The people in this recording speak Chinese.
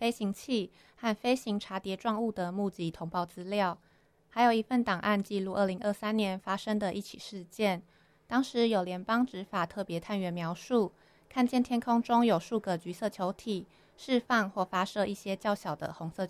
飞行器和飞行茶碟状物的目击通报资料，还有一份档案记录2023年发生的一起事件。当时有联邦执法特别探员描述，看见天空中有数个橘色球体释放或发射一些较小的红色